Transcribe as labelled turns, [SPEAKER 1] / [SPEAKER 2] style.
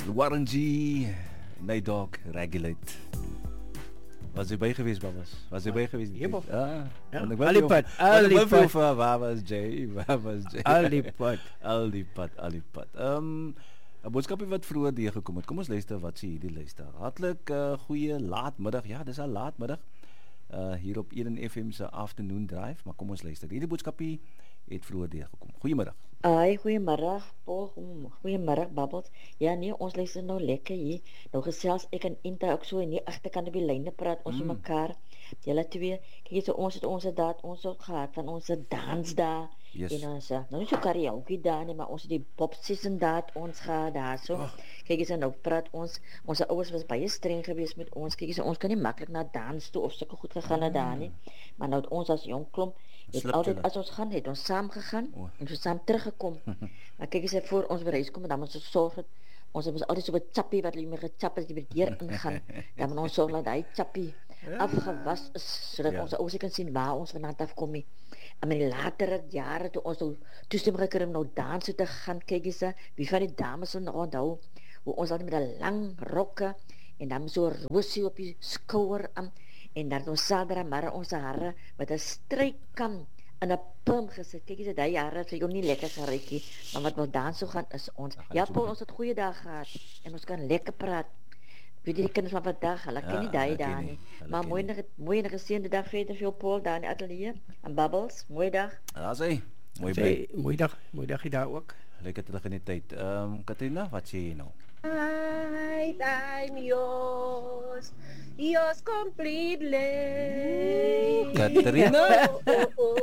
[SPEAKER 1] Warren G, Night Dog, Regulate. Was jy by gewees, Babas? Was jy by gewees?
[SPEAKER 2] Jebo.
[SPEAKER 1] Ja.
[SPEAKER 2] Ja,
[SPEAKER 1] Want
[SPEAKER 2] Alipad,
[SPEAKER 1] Alipad.
[SPEAKER 2] Alipad.
[SPEAKER 1] Waar was Jay? Waar was Jay?
[SPEAKER 2] Alipad.
[SPEAKER 1] Alipad. 'n boodskapie wat vroeër deurgekom het. Kom ons luister wat sê hierdie luister. Hartlik goeie laatmiddag. Ja, dis al laatmiddag. Hier op Eden FM se afternoon drive, maar kom ons luister. Hierdie boodskapie het vroeër deurgekom. Goeiemiddag.
[SPEAKER 3] Ai, goeiemiddag, Paul. Goeiemiddag, Babbels. Ja, nee, ons luister nou lekker hier. Nou gesels ek en Inta ook so in die agterkant op die lyne praat ons met mekaar. Julle twee, kyk so ons het daad ons ook gehad van ons dans daar.
[SPEAKER 1] Yes.
[SPEAKER 3] En ons nou nie so karaoke daar nie, maar ons het die pop season daad ons gehad daar so. Kyk eens nou praat ons ouers was baie streng geweest met ons. Kyk eens ons kan nie maklik na dans toe of sulke goed gegaan het daar nie. Maar nou ons as jong klomp het altyd as ons gaan het ons saam gegaan en so saam teruggekom. Maar kyk eens voor ons by huis kom en dan moet ons sorg dat ons het altyd so 'n chappie wat hulle mee gechap het, die by die deur ingaan. Dan moet ons sorg dat hy chappie afgewas is sodat ons ouers kan sien waar ons vandaan afkom nie. En met die latere jare toe ons toestemming gekry om nou dans toe te gaan, kyk eens wie van die dames sal nog onthou hoe ons altijd met 'n lang rokke en dan so 'n rosie op die skouer aan en dan ons sadra maar ons hare met 'n strykkam in 'n pum gesit. Kyk eens daai jare vir jou nie lekker gerykie, maar wat nou dans so gaan is ons. Ja, Paul, ons het goeie dae gehad en ons kan lekker praat. Weet jy die kinders van vandag, hulle ken nie daai dae nie. Maar mooi en geseënde dag verder vir jou, Paul, daar in die ateljee. En Bubbles, mooi dag.
[SPEAKER 1] Daar's hy. Mooi bly.
[SPEAKER 2] Mooi dag daar ook.
[SPEAKER 1] Lekker terug in die tyd. Katrina, wat sê jy nou?
[SPEAKER 4] I'm yours completely.
[SPEAKER 1] Katrina?